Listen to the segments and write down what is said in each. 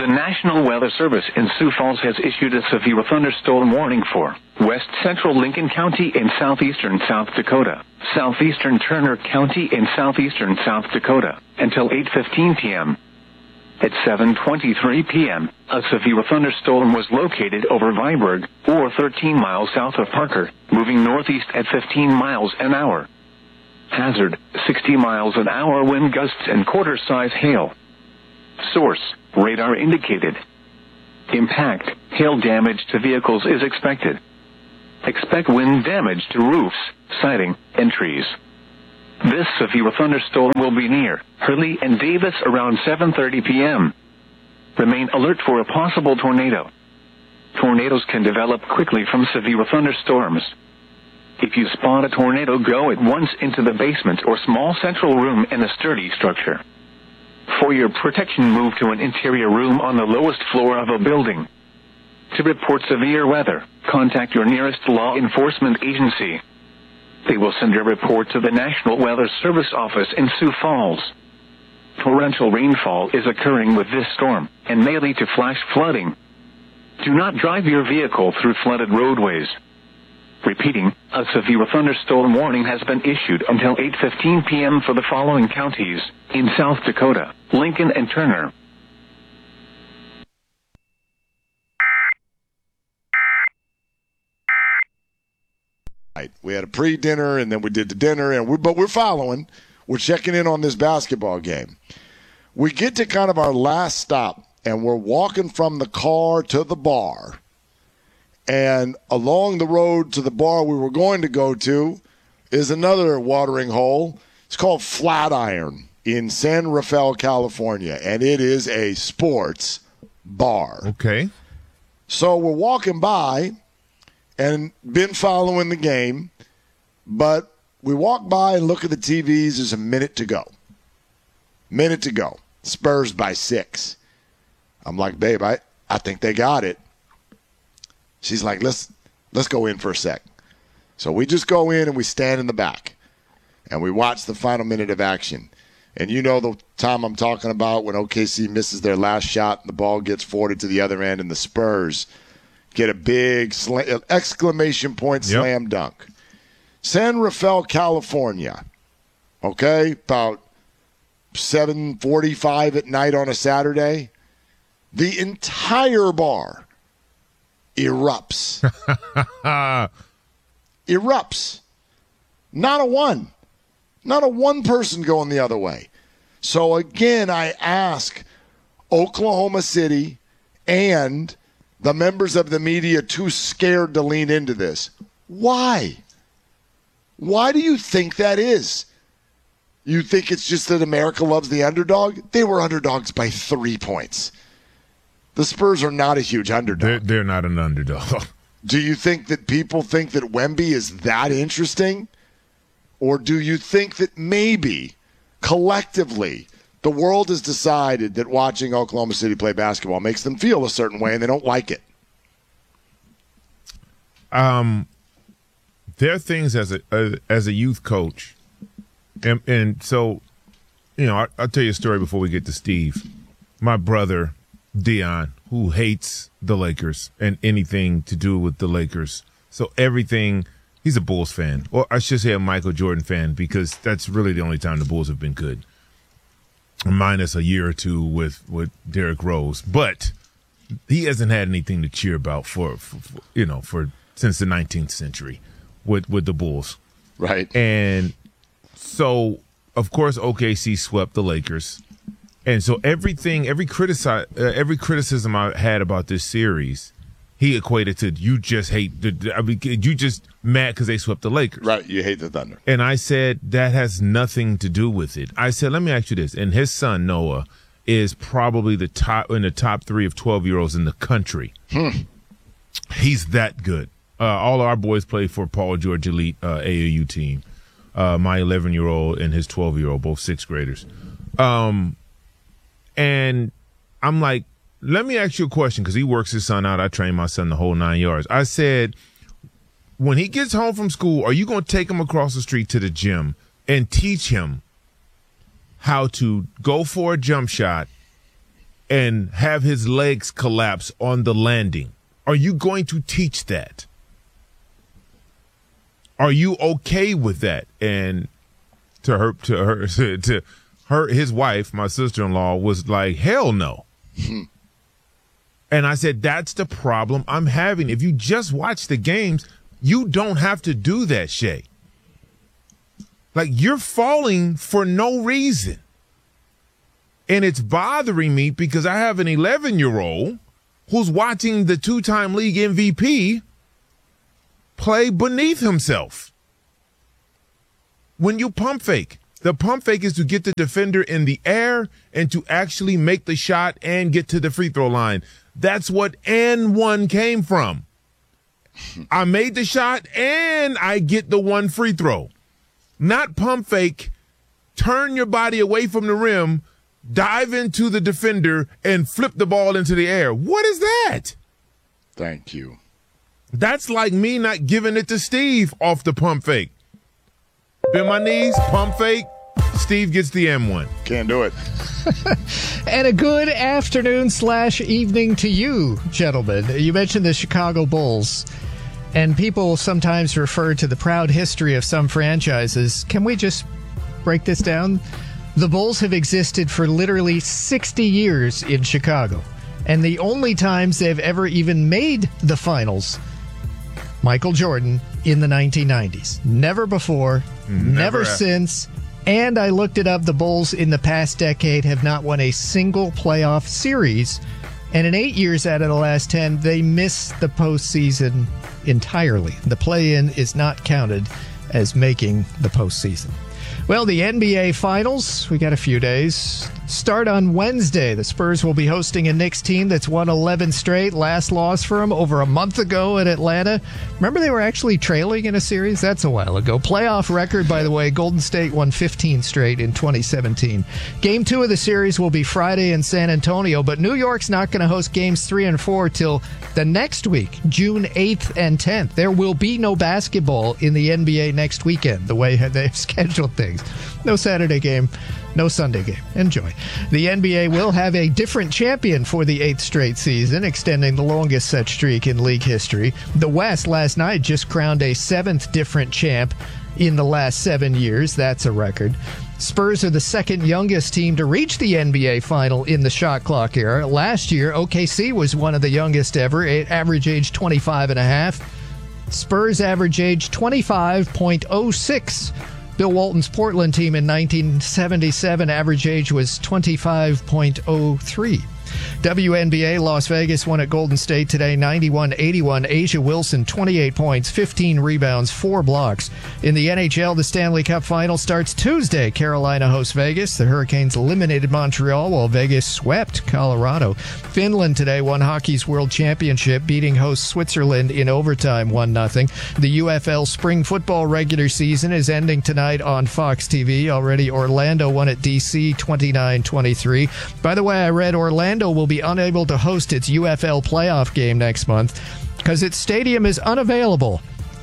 The National Weather Service in Sioux Falls has issued a severe thunderstorm warning for west central Lincoln County and southeastern South Dakota, southeastern Turner County and southeastern South Dakota, until 8:15 p.m. At 7:23 p.m., a severe thunderstorm was located over Viborg, or 13 miles south of Parker, moving northeast at 15 miles an hour. Hazard, 60 miles an hour wind gusts and quarter-size hail. Source, radar indicated. Impact, hail damage to vehicles is expected. Expect wind damage to roofs, siding, and trees. This severe thunderstorm will be near Hurley and Davis around 7:30 p.m. Remain alert for a possible tornado. Tornadoes can develop quickly from severe thunderstorms. If you spot a tornado, go at once into the basement or small central room in a sturdy structure. For your protection, move to an interior room on the lowest floor of a building. To report severe weather, contact your nearest law enforcement agency. They will send a report to the National Weather Service office in Sioux Falls. Torrential rainfall is occurring with this storm and may lead to flash flooding. Do not drive your vehicle through flooded roadways. Repeating, a severe thunderstorm warning has been issued until 8:15 p.m. for the following counties in South Dakota: Lincoln and Turner. Right. We had a pre-dinner, and then we did the dinner, but we're following. We're checking in on this basketball game. We get to kind of our last stop, and we're walking from the car to the bar. And along the road to the bar we were going to go to is another watering hole. It's called Flatiron in San Rafael, California, and it is a sports bar. Okay. So we're walking by and been following the game, but we walk by and look at the TVs. There's a minute to go. Spurs by 6. I'm like, babe, I think they got it. She's like, let's go in for a sec. So we just go in and we stand in the back, and we watch the final minute of action. And you know the time I'm talking about when OKC misses their last shot and the ball gets forwarded to the other end and the Spurs get a big exclamation point slam dunk. San Rafael, California, okay, about 7:45 at night on a Saturday. The entire bar erupts. Erupts. Not a one person going the other way. So again, I ask Oklahoma City and the members of the media too scared to lean into this. Why? Why do you think that is? You think it's just that America loves the underdog? They were underdogs by 3 points. The Spurs are not a huge underdog. They're not an underdog. Do you think that people think that Wemby is that interesting? Or do you think that maybe, collectively, the world has decided that watching Oklahoma City play basketball makes them feel a certain way and they don't like it? There are things as a youth coach, and so, you know, I'll tell you a story before we get to Steve. My brother, Dion, who hates the Lakers and anything to do with the Lakers. So everything, he's a Bulls fan. Or I should say a Michael Jordan fan, because that's really the only time the Bulls have been good. Minus a year or two with Derrick Rose. But he hasn't had anything to cheer about for since the 19th century with the Bulls. Right. And so, of course, OKC swept the Lakers. And so every criticism I had about this series, he equated to you just hate you just mad because they swept the Lakers. Right, you hate the Thunder. And I said that has nothing to do with it. I said, let me ask you this. And his son, Noah, is probably in the top 3 of 12-year-olds in the country. He's that good. All our boys play for Paul George Elite AAU team. My 11-year-old and his 12-year-old, both 6th graders. And I'm like, let me ask you a question, because he works his son out. I train my son the whole 9 yards. I said, when he gets home from school, are you going to take him across the street to the gym and teach him how to go for a jump shot and have his legs collapse on the landing? Are you going to teach that? Are you okay with that? And to his wife, my sister-in-law, was like, hell no. And I said, that's the problem I'm having. If you just watch the games, you don't have to do that, Shay. Like, you're falling for no reason. And it's bothering me because I have an 11-year-old who's watching the two-time league MVP play beneath himself. When you pump fake, the pump fake is to get the defender in the air and to actually make the shot and get to the free throw line. That's what N1 came from. I made the shot and I get the one free throw. Not pump fake, turn your body away from the rim, dive into the defender, and flip the ball into the air. What is that? Thank you. That's like me not giving it to Steve off the pump fake. Bend my knees, pump fake, Steve gets the M1. Can't do it. And a good afternoon/evening to you, gentlemen. You mentioned the Chicago Bulls, and people sometimes refer to the proud history of some franchises. Can we just break this down? The Bulls have existed for literally 60 years in Chicago, and the only times they've ever even made the finals, Michael Jordan in the 1990s. Never before, never since. And I looked it up. The Bulls in the past decade have not won a single playoff series. And in 8 years out of the last 10, they missed the postseason entirely. The play-in is not counted as making the postseason. Well, the NBA Finals, we got a few days, start on Wednesday. The Spurs will be hosting a Knicks team that's won 11 straight. Last loss for them over a month ago at Atlanta. Remember they were actually trailing in a series? That's a while ago. Playoff record, by the way, Golden State won 15 straight in 2017. Game 2 of the series will be Friday in San Antonio, but New York's not going to host games 3 and 4 till the next week, June 8th and 10th. There will be no basketball in the NBA next weekend, the way they've scheduled things. No Saturday game, no Sunday game. Enjoy. The NBA will have a different champion for the 8th straight season, extending the longest such streak in league history. The West last night just crowned a 7th different champ in the last 7 years. That's a record. Spurs are the second youngest team to reach the NBA final in the shot clock era. Last year, OKC was one of the youngest ever, average age 25 and a half. Spurs average age 25.06. Bill Walton's Portland team in 1977, average age was 25.03. WNBA, Las Vegas won at Golden State today, 91-81. Asia Wilson, 28 points, 15 rebounds, 4 blocks. In the NHL, the Stanley Cup Final starts Tuesday. Carolina hosts Vegas. The Hurricanes eliminated Montreal, while Vegas swept Colorado. Finland today won hockey's World Championship, beating host Switzerland in overtime, 1-0. The UFL Spring Football regular season is ending tonight on Fox TV. Already Orlando won at DC, 29-23. By the way, I read Orlando will be unable to host its UFL playoff game next month because its stadium is unavailable.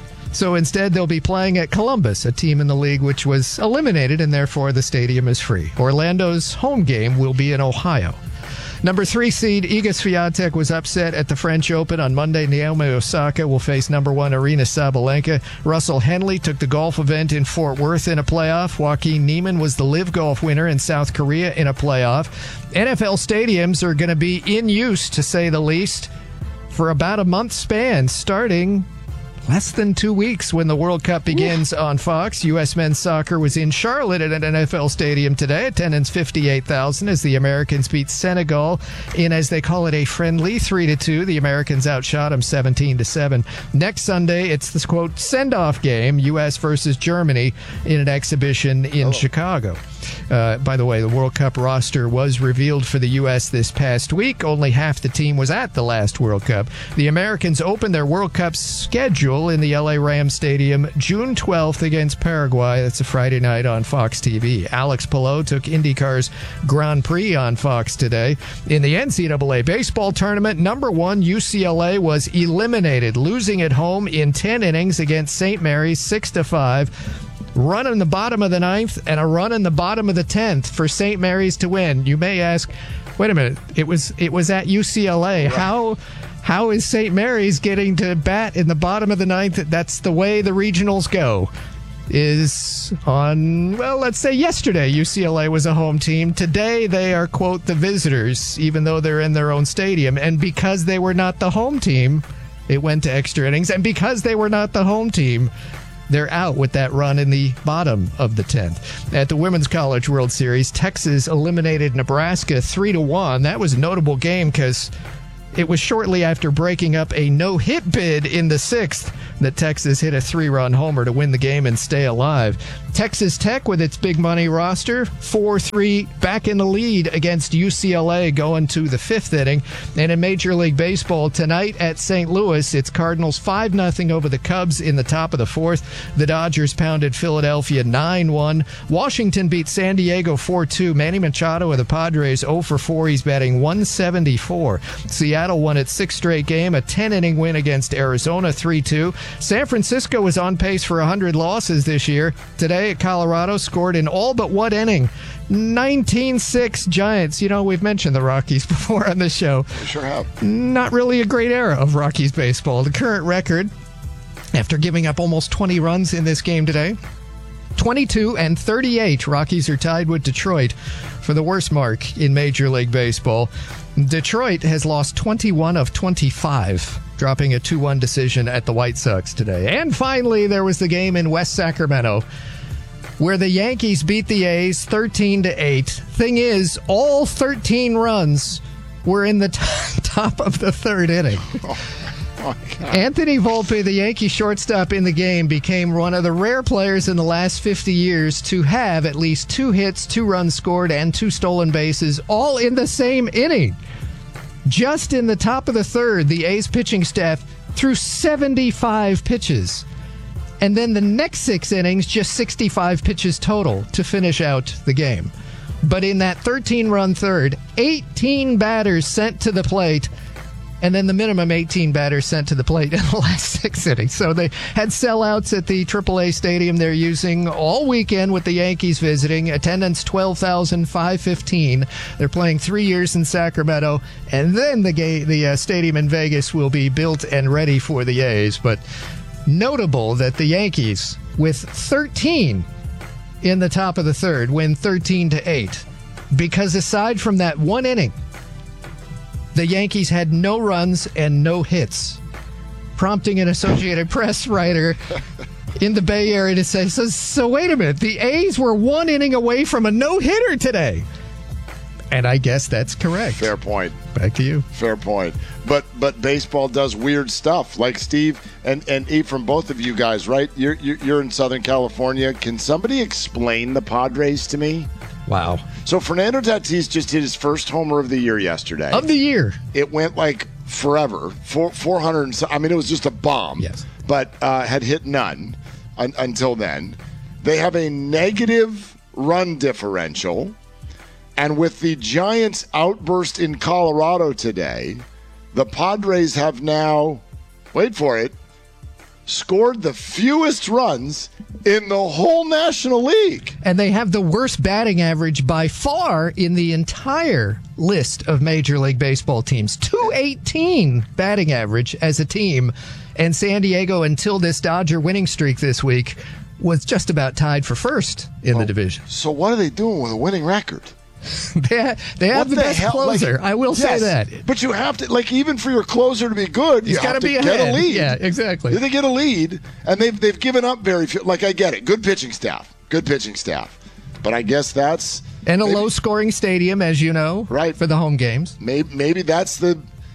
So instead, they'll be playing at Columbus, a team in the league which was eliminated, and therefore the stadium is free. Orlando's home game will be in Ohio. Number 3 seed Iga Swiatek was upset at the French Open on Monday. Naomi Osaka will face number 1 Aryna Sabalenka. Russell Henley took the golf event in Fort Worth in a playoff. Joaquin Niemann was the LIV Golf winner in South Korea in a playoff. NFL stadiums are going to be in use, to say the least, for about a month span, starting less than 2 weeks when the World Cup begins on Fox. U.S. men's soccer was in Charlotte at an NFL stadium today. Attendance 58,000 as the Americans beat Senegal in, as they call it, a friendly 3-2. The Americans outshot them 17-7. Next Sunday, it's this, quote, send-off game, U.S. versus Germany, in an exhibition in Chicago. By the way, the World Cup roster was revealed for the U.S. this past week. Only half the team was at the last World Cup. The Americans opened their World Cup schedule in the L.A. Rams Stadium June 12th against Paraguay. That's a Friday night on Fox TV. Alex Palou took IndyCar's Grand Prix on Fox today. In the NCAA baseball tournament, number 1 UCLA was eliminated, losing at home in 10 innings against St. Mary's 6-5. Run in the bottom of the 9th and a run in the bottom of the 10th for St. Mary's to win. You may ask, Wait a minute. It was at UCLA. Right. How is St. Mary's getting to bat in the bottom of the ninth? That's the way the regionals go. Is on, well, let's say yesterday UCLA was a home team. Today they are, quote, the visitors, even though they're in their own stadium. And because they were not the home team, it went to extra innings. And because they were not the home team, they're out with that run in the bottom of the 10th. At the Women's College World Series, Texas eliminated Nebraska 3-1. That was a notable game because it was shortly after breaking up a no-hit bid in the 6th that Texas hit a 3-run homer to win the game and stay alive. Texas Tech, with its big money roster, 4-3 back in the lead against UCLA going to the 5th inning. And in Major League Baseball tonight at St. Louis, it's Cardinals 5-0 over the Cubs in the top of the 4th. The Dodgers pounded Philadelphia 9-1. Washington beat San Diego 4-2. Manny Machado of the Padres 0-4. He's batting 174. Seattle won its 6th straight game, a 10-inning win against Arizona 3-2. San Francisco was on pace for 100 losses this year. Today, Colorado scored in all but one inning. 19-6 Giants. You know, we've mentioned the Rockies before on this show. We sure have. Not really a great era of Rockies baseball. The current record, after giving up almost 20 runs in this game today, 22-38. Rockies are tied with Detroit for the worst mark in Major League Baseball. Detroit has lost 21 of 25, dropping a 2-1 decision at the White Sox today. And finally, there was the game in West Sacramento where the Yankees beat the A's 13-8. Thing is, all 13 runs were in the top of the 3rd inning. Oh, Anthony Volpe, the Yankee shortstop in the game, became one of the rare players in the last 50 years to have at least 2 hits, 2 runs scored, and 2 stolen bases, all in the same inning. Just in the top of the 3rd, the A's pitching staff threw 75 pitches. And then the next 6 innings, just 65 pitches total to finish out the game. But in that 13-run 3rd, 18 batters sent to the plate, and then the minimum 18 batters sent to the plate in the last 6 innings. So they had sellouts at the AAA stadium they're using all weekend with the Yankees visiting. Attendance 12,515. They're playing 3 years in Sacramento, and then the stadium in Vegas will be built and ready for the A's. But notable that the Yankees, with 13 in the top of the 3rd, win 13-8. Because aside from that 1 inning, the Yankees had no runs and no hits, prompting an Associated Press writer in the Bay Area to say, so wait a minute, the A's were 1 inning away from a no-hitter today. And I guess that's correct. Fair point. Back to you. Fair point. But baseball does weird stuff. Like Steve and Ephraim, both of you guys, right? You're in Southern California. Can somebody explain the Padres to me? Wow. So Fernando Tatis just hit his first homer of the year yesterday. Of the year. It went like forever. 400. I mean, it was just a bomb. Yes. But had hit none until then. They have a negative run differential. And with the Giants' outburst in Colorado today, the Padres have now, wait for it, scored the fewest runs in the whole National League. And they have the worst batting average by far in the entire list of Major League Baseball teams. 218 batting average as a team. And San Diego, until this Dodger winning streak this week, was just about tied for first in the division. So what are they doing with a winning record? They have the best closer. I will say that. But you have to, like, even for your closer to be good, you have to get a lead. Yeah, exactly. They get a lead, and they've given up very few. Like, I get it. Good pitching staff. But I guess that's... And a low-scoring stadium, as you know, right, for the home games. Maybe that's the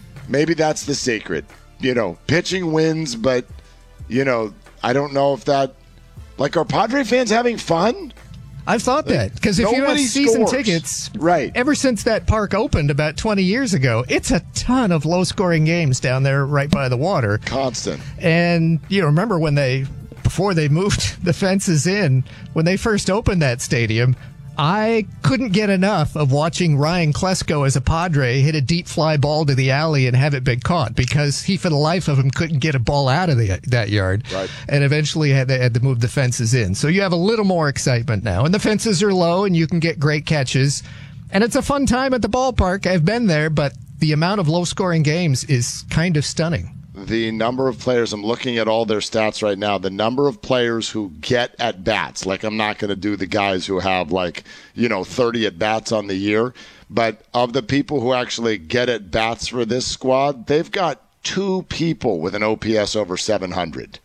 secret. You know, pitching wins, but, you know, I don't know if that... Like, are Padre fans having fun? I've thought that, because if you have season tickets, right, ever since that park opened about 20 years ago, it's a ton of low-scoring games down there right by the water. Constant. And you remember when before they moved the fences in, when they first opened that stadium, I couldn't get enough of watching Ryan Klesko as a Padre hit a deep fly ball to the alley and have it been caught, because he, for the life of him, couldn't get a ball out of that yard. Right. And eventually had to move the fences in. So you have a little more excitement now. And the fences are low and you can get great catches. And it's a fun time at the ballpark. I've been there, but the amount of low-scoring games is kind of stunning. The number of players, I'm looking at all their stats right now, the number of players who get at-bats, like I'm not going to do the guys who have 30 at-bats on the year, but of the people who actually get at-bats for this squad, they've got 2 people with an OPS over 700.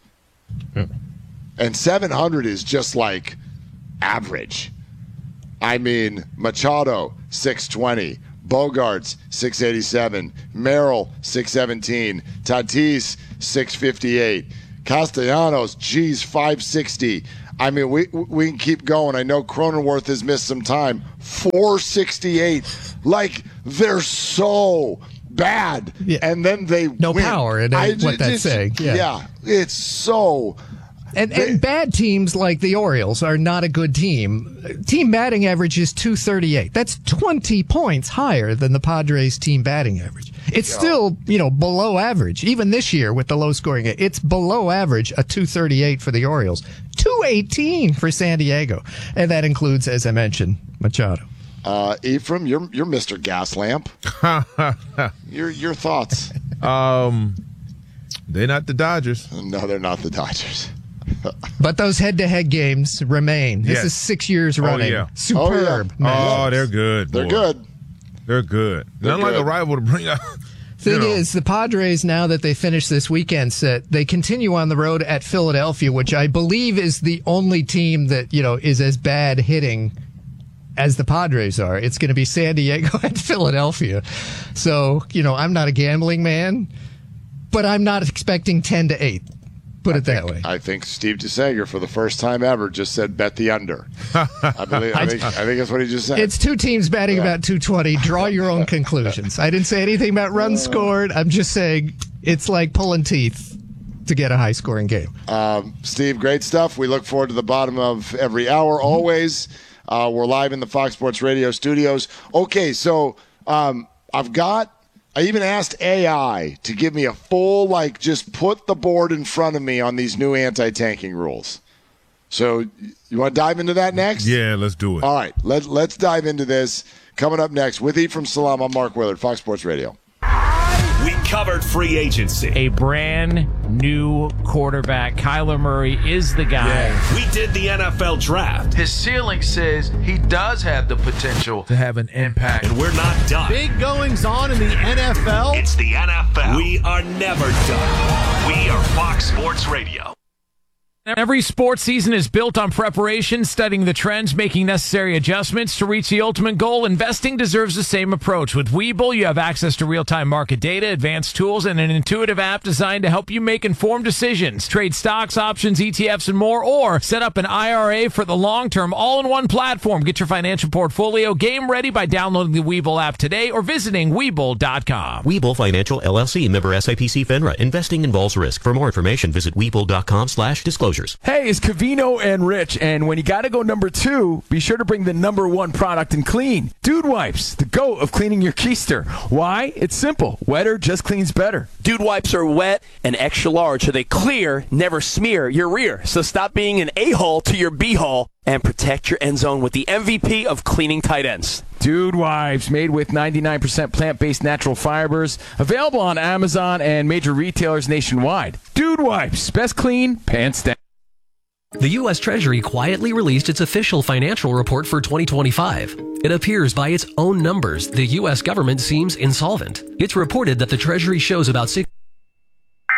And 700 is just like average. I mean, Machado, 620. Bogarts, 687. Merrill, 617. Tatis, 658. Castellanos, 560. I mean, we can keep going. I know Cronenworth has missed some time. 468. Like, they're so bad. Yeah. And then they no win. Power, and what that's saying. Yeah, it's so... And bad teams like the Orioles are not a good team. Team batting average is 238. That's 20 points higher than the Padres' team batting average. It's still, below average. Even this year with the low scoring, it's below average, a 238 for the Orioles, 218 for San Diego. And that includes, as I mentioned, Machado. Ephraim, you're Mr. Gaslamp. Your thoughts? They're not the Dodgers. No, they're not the Dodgers. But those head-to-head games remain. This is 6 years running. Yeah. Superb. They're good. They're good. They're good. They're not like a rival to bring up. Thing is, the Padres, now that they finish this weekend set, they continue on the road at Philadelphia, which I believe is the only team that, is as bad hitting as the Padres are. It's going to be San Diego and Philadelphia. So, I'm not a gambling man, but I'm not expecting 10-8. Put it that way. I think Steve DeSager, for the first time ever, just said bet the under. I think that's what he just said. It's 2 teams batting about 220. Draw your own conclusions. I didn't say anything about runs scored. I'm just saying it's like pulling teeth to get a high-scoring game. Steve, great stuff. We look forward to the bottom of every hour, always. We're live in the Fox Sports Radio studios. Okay, so I even asked AI to give me a full, just put the board in front of me on these new anti-tanking rules. So you want to dive into that next? Yeah, let's do it. All right, let's dive into this. Coming up next with Ephraim Salam, I'm Mark Willard, Fox Sports Radio. We covered free agency. A brand new quarterback. Kyler Murray is the guy. Yeah. We did the NFL draft. His ceiling says he does have the potential to have an impact. And we're not done. Big goings on in the NFL. It's the NFL. We are never done. We are Fox Sports Radio. Every sports season is built on preparation, studying the trends, making necessary adjustments to reach the ultimate goal. Investing deserves the same approach. With Webull, you have access to real-time market data, advanced tools, and an intuitive app designed to help you make informed decisions. Trade stocks, options, ETFs, and more, or set up an IRA for the long term, all in one platform. Get your financial portfolio game ready by downloading the Webull app today or visiting Webull.com. Webull Financial LLC, member SIPC FINRA. Investing involves risk. For more information, visit Webull.com/disclosures. Hey, it's Covino and Rich, and when you gotta go number 2, be sure to bring the number 1 product in clean. Dude Wipes, the GOAT of cleaning your keister. Why? It's simple. Wetter just cleans better. Dude Wipes are wet and extra large, so they clear, never smear your rear. So stop being an a-hole to your b-hole and protect your end zone with the MVP of cleaning tight ends. Dude Wipes, made with 99% plant-based natural fibers, available on Amazon and major retailers nationwide. Dude Wipes, best clean, pants down. The U.S. Treasury quietly released its official financial report for 2025. It appears by its own numbers the U.S. government seems insolvent. It's reported that the Treasury shows about